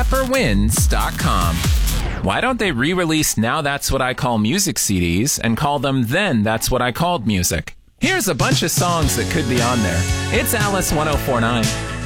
rapperwins.com. Why don't they re-release Now That's What I Call Music CDs and call them Then That's What I Called Music? Here's a bunch of songs that could be on there. It's Alice 1049.